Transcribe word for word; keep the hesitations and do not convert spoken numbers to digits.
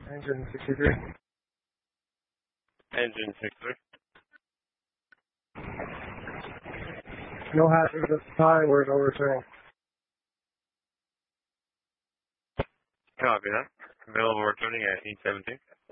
Engine sixty-three. Engine sixty-three. No hazardous time, we're overturning. Copy that. Available returning at eight seventeen.